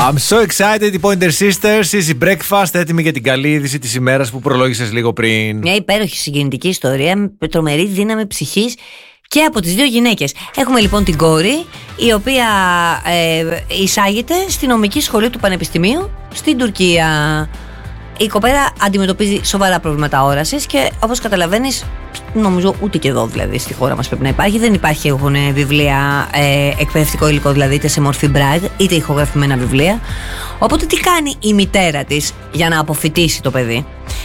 I'm so excited, οι Pointer Sisters, Easy Breakfast, έτοιμη για την καλή είδηση της ημέρας που προλόγησες λίγο πριν. Μια υπέροχη συγκινητική ιστορία με τρομερή δύναμη ψυχής και από τις δύο γυναίκες. Έχουμε λοιπόν την κόρη, η οποία εισάγεται στη νομική σχολή του Πανεπιστημίου στην Τουρκία. Η κοπέλα αντιμετωπίζει σοβαρά προβλήματα όρασης και όπως καταλαβαίνεις, νομίζω ούτε και εδώ δηλαδή στη χώρα μας πρέπει να υπάρχει. Δεν υπάρχουν βιβλία, εκπαιδευτικό υλικό δηλαδή, είτε σε μορφή brag είτε ηχογραφημένα βιβλία. Οπότε τι κάνει η μητέρα της για να αποφοιτήσει το παιδί?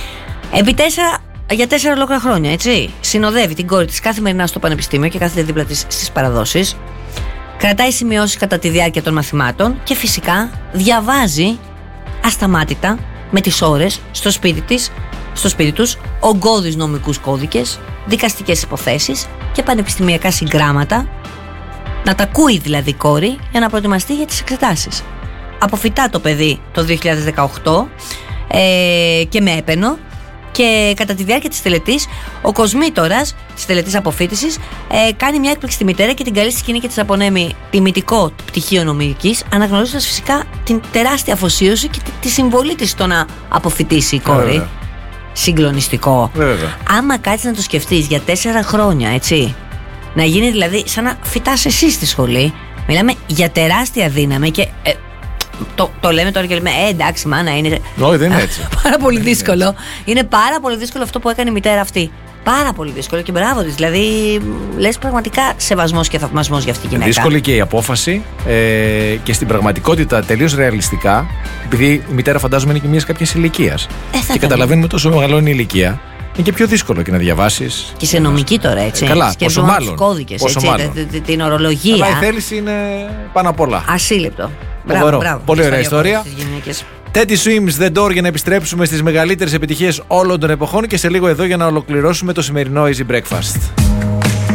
Για 4 ολόκληρα χρόνια, έτσι. Συνοδεύει την κόρη της καθημερινά στο πανεπιστήμιο και κάθεται δίπλα της στις παραδόσεις. Κρατάει σημειώσεις κατά τη διάρκεια των μαθημάτων και φυσικά διαβάζει ασταμάτητα με τις ώρες στο σπίτι τους ογκώδεις νομικούς κώδικες, δικαστικές υποθέσεις και πανεπιστημιακά συγγράμματα. Να τα ακούει δηλαδή η κόρη για να προετοιμαστεί για τις εξετάσεις. Αποφυτά το παιδί το 2018 και με έπαινο. Και κατά τη διάρκεια της τελετής, ο κοσμήτορας της τελετής αποφύτισης κάνει μια έκπληξη στη μητέρα και την καλεί στη σκηνή και της απονέμει τιμητικό πτυχίο νομικής, αναγνωρίζοντας φυσικά την τεράστια αφοσίωση και τη συμβολή της στο να αποφυτίσει η κόρη. Συγκλονιστικό. Άμα κάτσεις να το σκεφτείς για 4 χρόνια, έτσι, να γίνει δηλαδή σαν να φυτάς εσύ στη σχολή, μιλάμε για τεράστια δύναμη και. Το λέμε τώρα και λέμε εντάξει μάνα είναι. Όχι, δεν είναι έτσι. Πάρα πολύ δύσκολο. Είναι πάρα πολύ δύσκολο αυτό που έκανε η μητέρα αυτή. Πάρα πολύ δύσκολο και μπράβο της. Δηλαδή λες πραγματικά σεβασμός και θαυμασμός για αυτή τη γυναίκα. Δύσκολη και η απόφαση και στην πραγματικότητα τελείως ρεαλιστικά, επειδή η μητέρα φαντάζομαι είναι και μιας κάποιας ηλικίας. Και καταλαβαίνουμε τόσο μεγαλώνει η ηλικία. Είναι και πιο δύσκολο και να διαβάσεις. Και σε νομική τώρα, έτσι. Καλά, πόσο μάλλον. Κώδικες, την ορολογία. Αλλά η θέληση είναι πάνω απ' όλα. Ασύλληπτο. Μπράβο. Πολύ ωραία ιστορία. Teddy Swims The Door για να επιστρέψουμε στις μεγαλύτερες επιτυχίες όλων των εποχών και σε λίγο εδώ για να ολοκληρώσουμε το σημερινό Easy Breakfast.